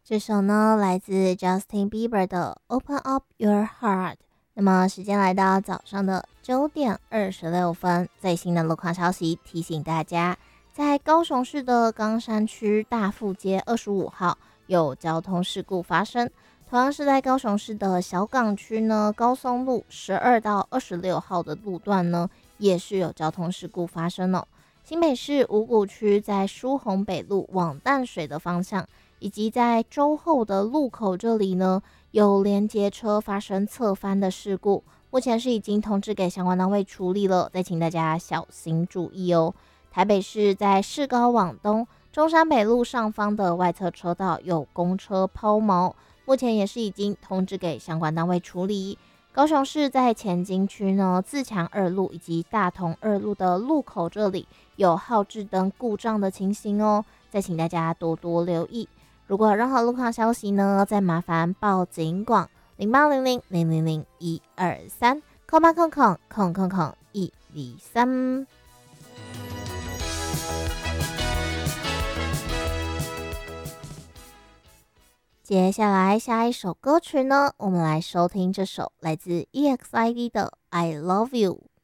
这首呢来自 Justin Bieber 的 Open Up Your Heart。那么时间来到早上的9:26，最新的路况消息提醒大家，在高雄市的冈山区大富街25号有交通事故发生。同样是在高雄市的小港区呢，高松路12到26号的路段呢，也是有交通事故发生哦。新北市五股区在疏洪北路往淡水的方向，以及在周后的路口这里呢，有连接车发生侧翻的事故，目前是已经通知给相关单位处理了，再请大家小心注意哦。台北市在市高往东中山北路上方的外侧车道有公车抛锚，目前也是已经通知给相关单位处理。高雄市在前金区呢，自强二路以及大同二路的路口这里有号志灯故障的情形哦，再请大家多多留意。如果有任何路况消息呢，再麻烦报警广08000001230800000123。接下来下一首歌曲呢，我们来收听这首来自 EXID 的《I Love You》。